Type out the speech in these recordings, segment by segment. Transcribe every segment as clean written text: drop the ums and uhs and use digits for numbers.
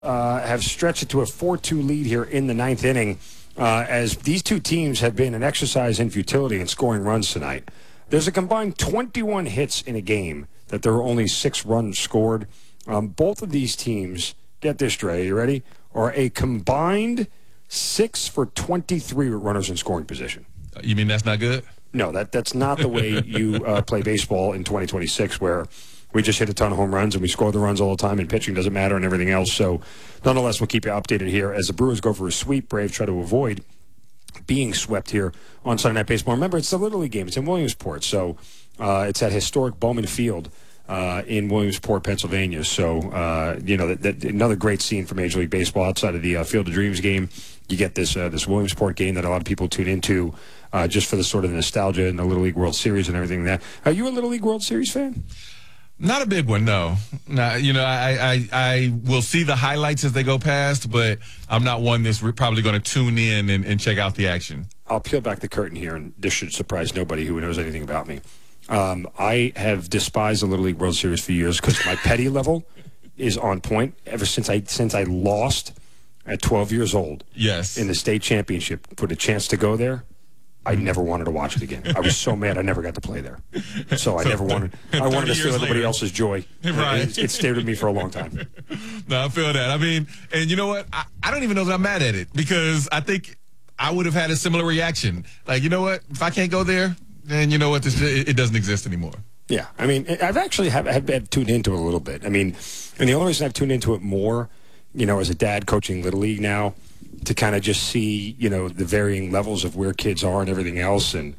have stretched it to a 4-2 lead here in the ninth inning as these two teams have been an exercise in futility in scoring runs tonight. There's a combined 21 hits in a game that there were only 6 runs scored. Both of these teams, get this, Dre, you ready, are a combined 6 for 23 with runners in scoring position. You mean that's not good? No, that's not the way you play baseball in 2026, where we just hit a ton of home runs and we score the runs all the time and pitching doesn't matter and everything else. So nonetheless, we'll keep you updated here as the Brewers go for a sweep. Braves try to avoid being swept here on Sunday Night Baseball. Remember, it's the Little League game. It's in Williamsport. So it's at historic Bowman Field in Williamsport, Pennsylvania. So, that another great scene for Major League Baseball outside of the Field of Dreams game. You get this Williamsport game that a lot of people tune into just for the sort of nostalgia and the Little League World Series and everything like that. Are you a Little League World Series fan? Not a big one, no. I will see the highlights as they go past, but I'm not one that's probably going to tune in and check out the action. I'll peel back the curtain here, and this should surprise nobody who knows anything about me. I have despised the Little League World Series for years because my petty level is on point ever since I lost at 12 years old. Yes. In the state championship, put a chance to go there. I never wanted to watch it again. I was so mad I never got to play there. So I never wanted. I wanted to steal everybody else's joy. Right. It stayed with me for a long time. No, I feel that. I mean, and you know what? I don't even know that I'm mad at it because I think I would have had a similar reaction. Like, you know what? If I can't go there, then you know what? It doesn't exist anymore. Yeah. I mean, I've actually have tuned into it a little bit. I mean, and the only reason I've tuned into it more, as a dad coaching Little League now, to kind of just see, the varying levels of where kids are and everything else, and,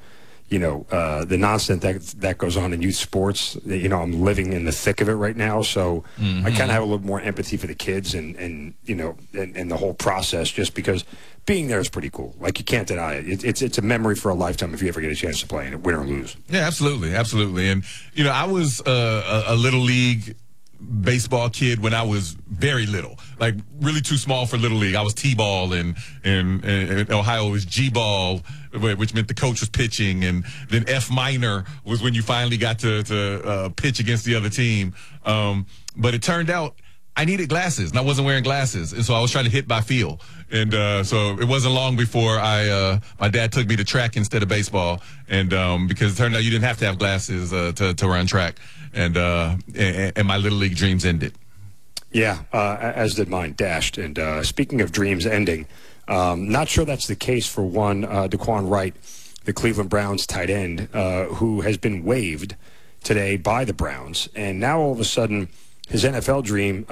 the nonsense that goes on in youth sports. I'm living in the thick of it right now, so I kind of have a little more empathy for the kids and the whole process, just because being there is pretty cool. Like, you can't deny it. It's a memory for a lifetime if you ever get a chance to play in it, win or lose. Yeah, absolutely, absolutely. And, I was a Little League baseball kid when I was very little, like really too small for Little League. I was T-ball, and Ohio was G-ball, which meant the coach was pitching, and then F minor was when you finally got to pitch against the other team. But it turned out I needed glasses, and I wasn't wearing glasses, and so I was trying to hit by feel. And so it wasn't long before my dad took me to track instead of baseball, and because it turned out you didn't have to have glasses to run track, and my Little League dreams ended. Yeah, as did mine, dashed. And speaking of dreams ending, not sure that's the case for one Daquan Wright, the Cleveland Browns tight end, who has been waived today by the Browns, and now all of a sudden his NFL dream,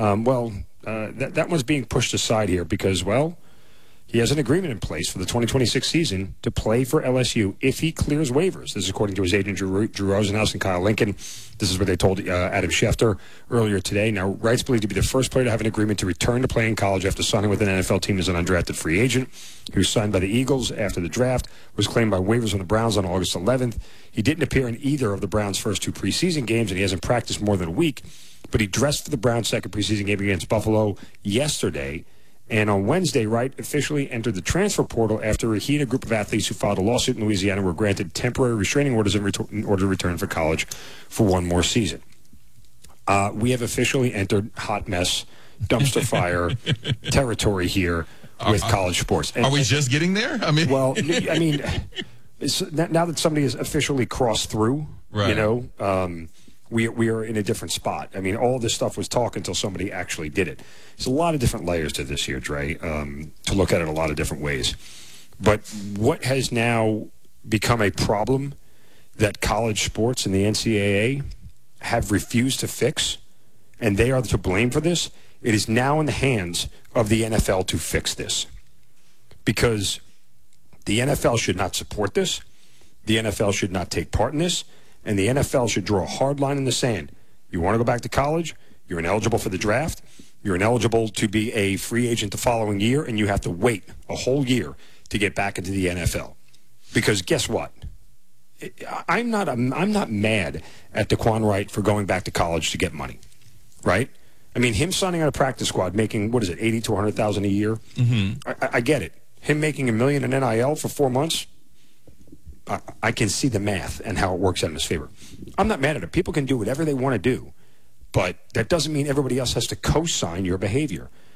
that one's being pushed aside here because, he has an agreement in place for the 2026 season to play for LSU if he clears waivers. This is according to his agent, Drew Rosenhaus and Kyle Lincoln. This is what they told Adam Schefter earlier today. Now, Wright's believed to be the first player to have an agreement to return to play in college after signing with an NFL team as an undrafted free agent. He was signed by the Eagles after the draft, was claimed by waivers on the Browns on August 11th. He didn't appear in either of the Browns' first 2 preseason games, and he hasn't practiced more than a week. But he dressed for the Browns' second preseason game against Buffalo yesterday. And on Wednesday, Wright officially entered the transfer portal after he and a group of athletes who filed a lawsuit in Louisiana were granted temporary restraining orders in order to return for college for one more season. We have officially entered hot mess, dumpster fire territory here with college sports. Are we just getting there? now that somebody has officially crossed through, right. We are in a different spot. I mean, all this stuff was talk until somebody actually did it. There's a lot of different layers to this here, Dre, to look at it a lot of different ways. But what has now become a problem that college sports and the NCAA have refused to fix, and they are to blame for this, it is now in the hands of the NFL to fix this. Because the NFL should not support this. The NFL should not take part in this. And the NFL should draw a hard line in the sand. You want to go back to college? You're ineligible for the draft. You're ineligible to be a free agent the following year, and you have to wait a whole year to get back into the NFL. Because guess what? I'm not mad at Daquan Wright for going back to college to get money, right? I mean, him signing on a practice squad, making $80,000 to $100,000 a year. Mm-hmm. I get it. Him making $1 million in NIL for 4 months. I can see the math and how it works out in his favor. I'm not mad at it. People can do whatever they want to do, but that doesn't mean everybody else has to co-sign your behavior.